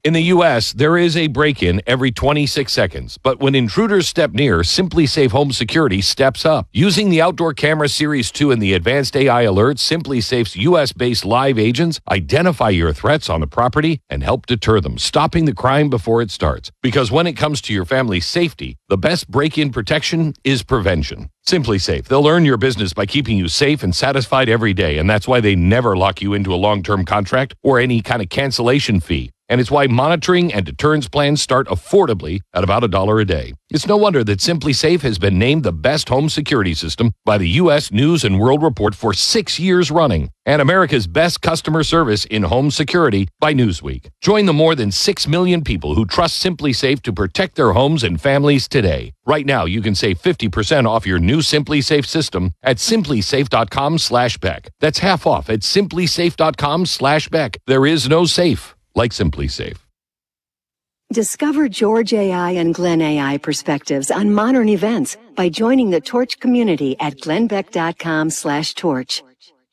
In the U.S., there is a break-in every 26 seconds, but when intruders step near, SimpliSafe Home Security steps up. Using the Outdoor Camera Series 2 and the advanced AI alerts, SimpliSafe's U.S.-based live agents identify your threats on the property and help deter them, stopping the crime before it starts. Because when it comes to your family's safety, the best break-in protection is prevention. SimpliSafe, they'll earn your business by keeping you safe and satisfied every day, and that's why they never lock you into a long-term contract or any kind of cancellation fee. And it's why monitoring and deterrence plans start affordably at about $1 a day. It's no wonder that SimpliSafe has been named the best home security system by the U.S. News and World Report for 6 years running, and America's best customer service in home security by Newsweek. Join the more than 6 million people who trust SimpliSafe to protect their homes and families today. Right now, you can save 50% off your new SimpliSafe system at simplisafe.com/Beck. That's half off at simplisafe.com/Beck. There is no safe like SimpliSafe. Discover George AI and Glenn AI perspectives on modern events by joining the Torch community at glennbeck.com/torch.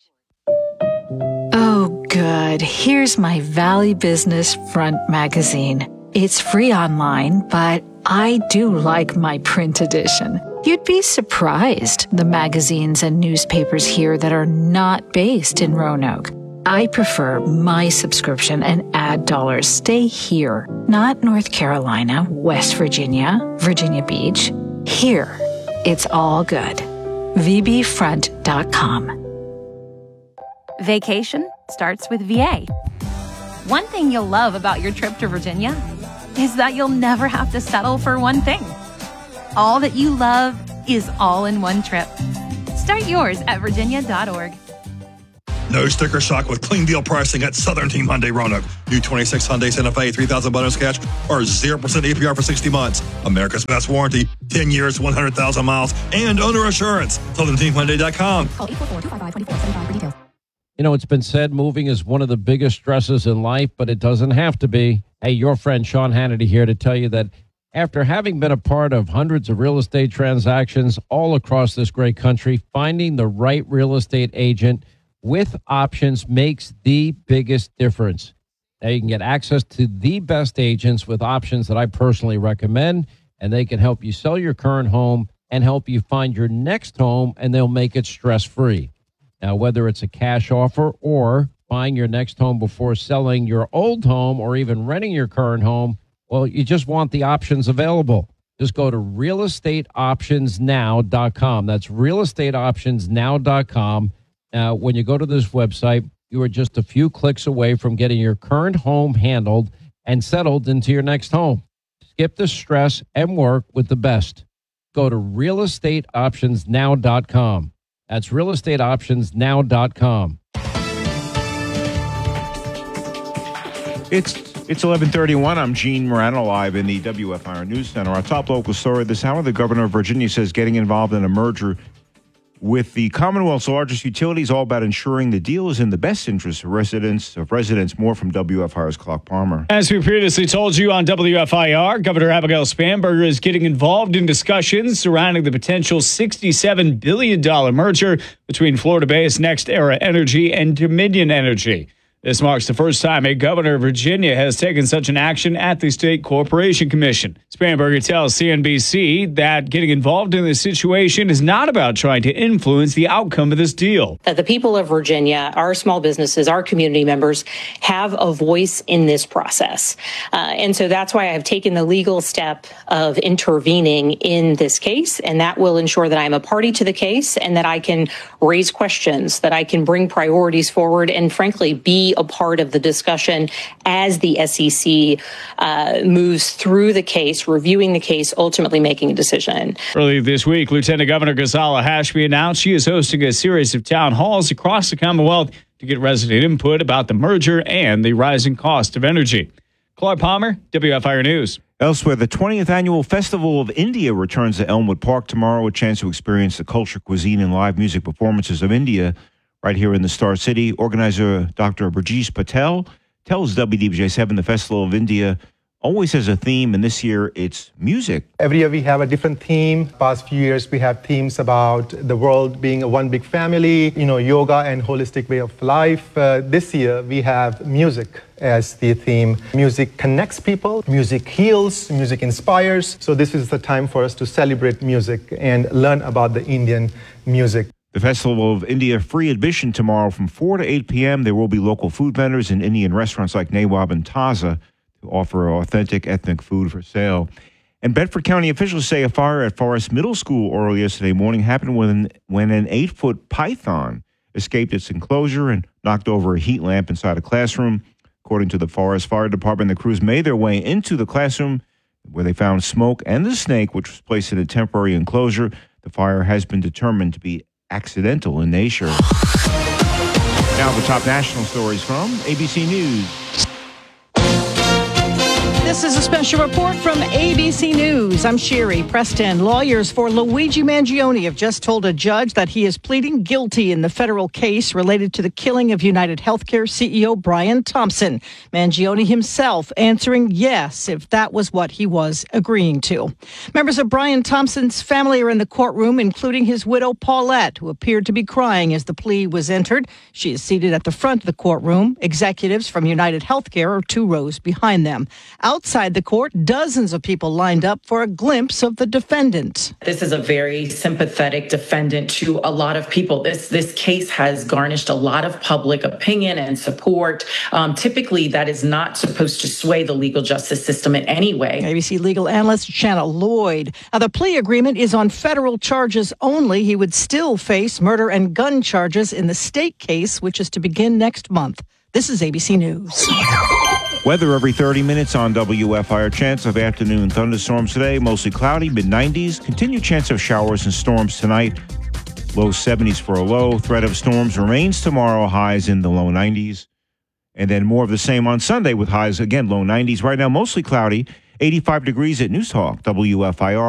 Oh, good. Here's my Valley Business Front magazine. It's free online, but I do like my print edition. You'd be surprised, the magazines and newspapers here that are not based in Roanoke. I prefer my subscription and ad dollars stay here, not North Carolina, West Virginia, Virginia Beach. Here, it's all good. VBFront.com. Vacation starts with VA. One thing you'll love about your trip to Virginia is that you'll never have to settle for one thing. All that you love is all in one trip. Start yours at virginia.org. No sticker shock with clean deal pricing at Southern Team Hyundai Roanoke. New 26 Hyundai Santa Fe, $3,000 bonus cash, or 0% APR for 60 months. America's best warranty, 10 years, 100,000 miles, and owner assurance. SouthernTeamHyundai.com. Call 844-255-2475 for details. You know, it's been said moving is one of the biggest stresses in life, but it doesn't have to be. Hey, your friend Sean Hannity here to tell you that after having been a part of hundreds of real estate transactions all across this great country, finding the right real estate agent with options makes the biggest difference. Now you can get access to the best agents with options that I personally recommend, and they can help you sell your current home and help you find your next home, and they'll make it stress-free. Now, whether it's a cash offer or buying your next home before selling your old home or even renting your current home, well, you just want the options available. Just go to realestateoptionsnow.com. That's realestateoptionsnow.com. When you go to this website, you are just a few clicks away from getting your current home handled and settled into your next home. Skip the stress and work with the best. Go to realestateoptionsnow.com. That's realestateoptionsnow.com. It's 11:31. I'm Gene Morano, live in the WFIR News Center. Our top local story this hour: the governor of Virginia says getting involved in a merger with the Commonwealth's largest utility is all about ensuring the deal is in the best interest of residents. More from WFIR's Clark Palmer. As we previously told you on WFIR, Governor Abigail Spanberger is getting involved in discussions surrounding the potential $67 billion merger between Florida-based NextEra Energy and Dominion Energy. This marks the first time a governor of Virginia has taken such an action at the State Corporation Commission. Spanberger tells CNBC that getting involved in this situation is not about trying to influence the outcome of this deal. The people of Virginia, our small businesses, our community members have a voice in this process. And so that's why I've taken the legal step of intervening in this case. And that will ensure that I'm a party to the case and that I can raise questions, that I can bring priorities forward and, frankly, be a part of the discussion as the SEC moves through the case, reviewing the case, ultimately making a decision. Earlier this week, Lieutenant Governor Ghazala Hashmi announced she is hosting a series of town halls across the Commonwealth to get resident input about the merger and the rising cost of energy. Clark Palmer, WFIR News. Elsewhere, the 20th Annual Festival of India returns to Elmwood Park tomorrow, a chance to experience the culture, cuisine, and live music performances of India right here in the Star City. Organizer Dr. Burjesh Patel tells WDBJ7 the Festival of India always has a theme, and this year it's music. Every year we have a different theme. Past few years we have themes about the world being a one big family, yoga and holistic way of life. This year we have music as the theme. Music connects people, music heals, music inspires. So this is the time for us to celebrate music and learn about the Indian music. The Festival of India, free admission tomorrow from 4 to 8 p.m. There will be local food vendors and Indian restaurants like Nawab and Taza to offer authentic ethnic food for sale. And Bedford County officials say a fire at Forest Middle School early yesterday morning happened when an 8-foot python escaped its enclosure and knocked over a heat lamp inside a classroom. According to the Forest Fire Department, the crews made their way into the classroom where they found smoke and the snake, which was placed in a temporary enclosure. The fire has been determined to be accidental in nature. Now the top national stories from ABC News. This is a special report from ABC News. I'm Sherry Preston. Lawyers for Luigi Mangione have just told a judge that he is pleading guilty in the federal case related to the killing of United Healthcare CEO Brian Thompson. Mangione himself answering yes, if that was what he was agreeing to. Members of Brian Thompson's family are in the courtroom, including his widow Paulette, who appeared to be crying as the plea was entered. She is seated at the front of the courtroom. Executives from United Healthcare are 2 rows behind them. Outside the court, dozens of people lined up for a glimpse of the defendant. This is a very sympathetic defendant to a lot of people. This case has garnished a lot of public opinion and support. Typically, that is not supposed to sway the legal justice system in any way. ABC legal analyst Shanna Lloyd. Now, the plea agreement is on federal charges only. He would still face murder and gun charges in the state case, which is to begin next month. This is ABC News. Weather every 30 minutes on WFIR. Chance of afternoon thunderstorms today. Mostly cloudy, mid-90s. Continued chance of showers and storms tonight. Low 70s for a low. Threat of storms remains tomorrow. Highs in the low 90s. And then more of the same on Sunday with highs, again, low 90s. Right now, mostly cloudy. 85 degrees at News Talk, WFIR.